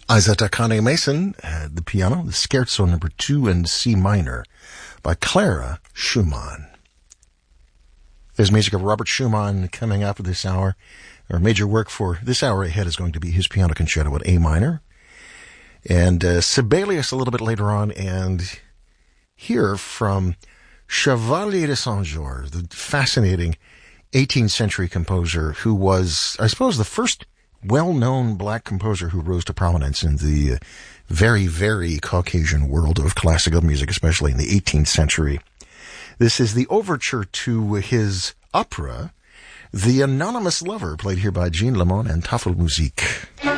Isaac Akane Mason at the piano, the Scherzo number 2 in C minor by Clara Schumann. There's music of Robert Schumann coming up this hour. Our major work for this hour ahead is going to be his piano concerto at A minor. And Sibelius a little bit later on, and hear from Chevalier de Saint-Georges, the fascinating 18th century composer who was, I suppose, the first well-known black composer who rose to prominence in the very, very Caucasian world of classical music, especially in the 18th century. This is the overture to his opera, The Anonymous Lover, played here by Jean Lemon and Tafelmusik.